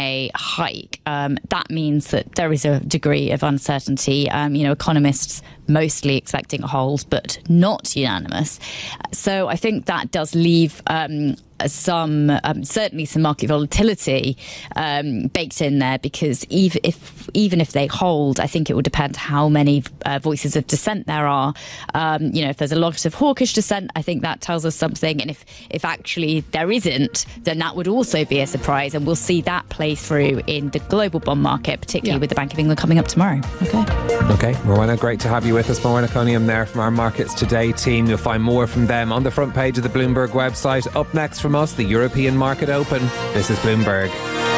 a hike, that means that there is a degree of uncertainty. Economists mostly expecting a hold, but not unanimous. So I think that does leave certainly some market volatility baked in there, because even if they hold, I think it will depend how many voices of dissent there are. If there's a lot of hawkish dissent, I think that tells us something, and if actually there isn't, then that would also be a surprise, and we'll see that play through in the global bond market, particularly with the Bank of England coming up tomorrow. Okay, Morwenna, great to have you with us. Morwenna Cunningham there from our Markets Today team. You'll find more from them on the front page of the Bloomberg website. Up next from us, the European Market Open. This is Bloomberg.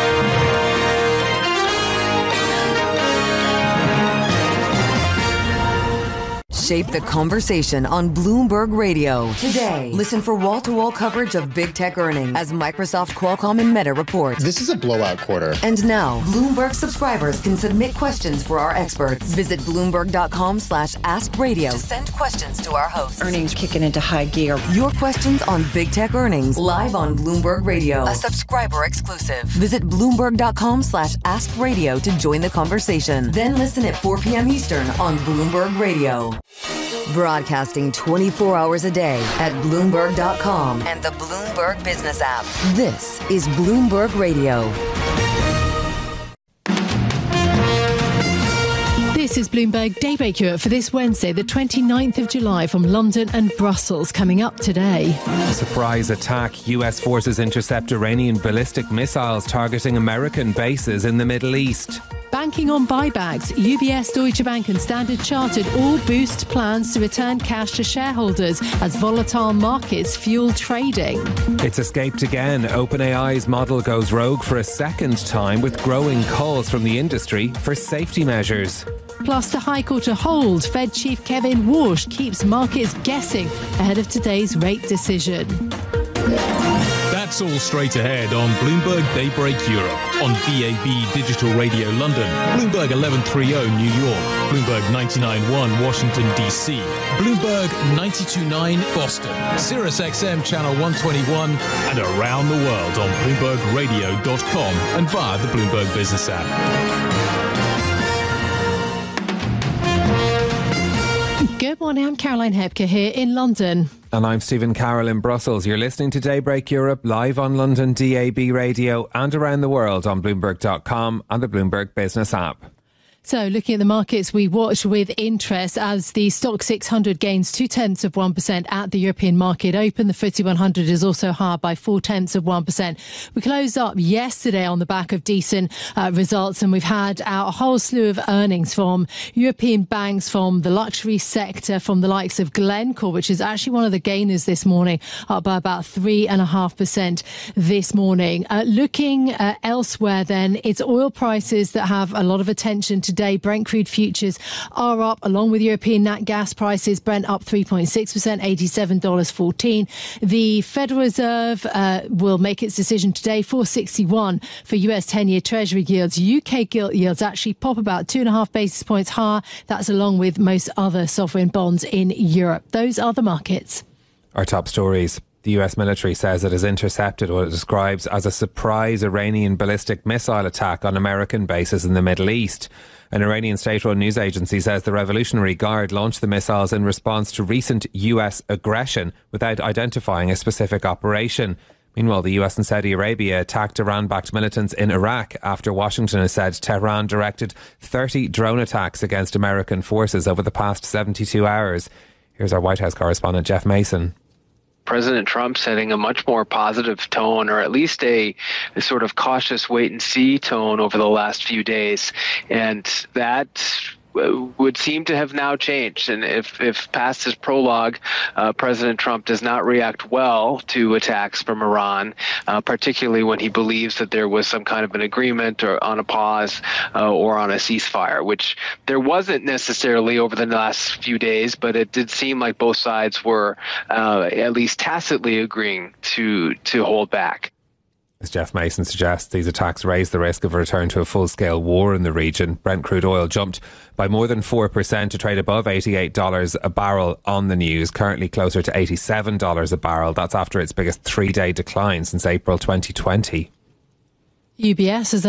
Shape the conversation on Bloomberg Radio. Today, listen for wall-to-wall coverage of big tech earnings as Microsoft, Qualcomm, and Meta report. This is a blowout quarter. And now, Bloomberg subscribers can submit questions for our experts. Visit Bloomberg.com/AskRadio to send questions to our hosts. Earnings kicking into high gear. Your questions on big tech earnings live on Bloomberg Radio. A subscriber exclusive. Visit Bloomberg.com/AskRadio to join the conversation. Then listen at 4 p.m. Eastern on Bloomberg Radio. Broadcasting 24 hours a day at Bloomberg.com and the Bloomberg Business app. This is Bloomberg Radio. This is Bloomberg Daybreak Europe for this Wednesday, the 29th of July, from London and Brussels. Coming up today. Surprise attack. US forces intercept Iranian ballistic missiles targeting American bases in the Middle East. Banking on buybacks, UBS, Deutsche Bank and Standard Chartered all boost plans to return cash to shareholders as volatile markets fuel trading. It's escaped again. OpenAI's model goes rogue for a second time, with growing calls from the industry for safety measures. Plus, the High Court to hold. Fed Chief Kevin Warsh keeps markets guessing ahead of today's rate decision. That's all straight ahead on Bloomberg Daybreak Europe, on DAB Digital Radio London, Bloomberg 1130 New York, Bloomberg 99.1 Washington DC, Bloomberg 92.9 Boston, Sirius XM Channel 121, and around the world on BloombergRadio.com and via the Bloomberg Business app. Good morning, I'm Caroline Hebke here in London. And I'm Stephen Carroll in Brussels. You're listening to Daybreak Europe live on London DAB radio and around the world on Bloomberg.com and the Bloomberg Business app. So looking at the markets, we watch with interest as the Stoxx 600 gains 0.2% at the European market open. The FTSE 100 is also higher by 0.4%. We closed up yesterday on the back of decent results, and we've had a whole slew of earnings from European banks, from the luxury sector, from the likes of Glencore, which is actually one of the gainers this morning, up by about 3.5% this morning. Looking elsewhere then, it's oil prices that have a lot of attention today. Brent crude futures are up along with European nat gas prices. Brent up 3.6%, $87.14. The Federal Reserve will make its decision today, 4.61 for US 10-year Treasury yields. UK gilt yields actually pop about 2.5 basis points higher. That's along with most other sovereign bonds in Europe. Those are the markets. Our top stories. The US military says it has intercepted what it describes as a surprise Iranian ballistic missile attack on American bases in the Middle East. An Iranian state-run news agency says the Revolutionary Guard launched the missiles in response to recent US aggression without identifying a specific operation. Meanwhile, the US and Saudi Arabia attacked Iran-backed militants in Iraq after Washington has said Tehran directed 30 drone attacks against American forces over the past 72 hours. Here's our White House correspondent, Jeff Mason. President Trump setting a much more positive tone, or at least a sort of cautious wait-and-see tone over the last few days. And that would seem to have now changed. And if past his prologue, President Trump does not react well to attacks from Iran, particularly when he believes that there was some kind of an agreement or on a pause or on a ceasefire, which there wasn't necessarily over the last few days, but it did seem like both sides were at least tacitly agreeing to hold back. As Jeff Mason suggests, these attacks raise the risk of a return to a full-scale war in the region. Brent crude oil jumped by more than 4% to trade above $88 a barrel on the news, currently closer to $87 a barrel. That's after its biggest three-day decline since April 2020. UBS has